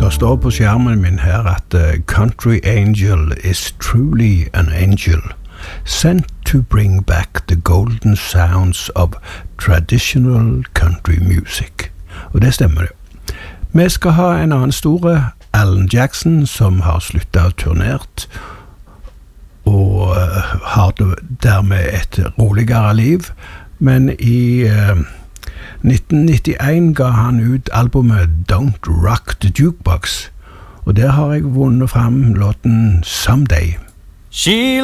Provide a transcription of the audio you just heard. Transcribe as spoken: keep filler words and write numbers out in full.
Det står på skjermen min her at uh, Country Angel is truly an angel, sent to bring back the golden sounds of traditional country music. Og det stemmer det. Vi skal ha en annen store, Alan Jackson, som har sluttet å turnert, og uh, har dermed et roligere liv, men i uh, nitten nittien ga han ut albumet Don't Rock the Jukebox, og der har jeg vunnet frem låten Someday. She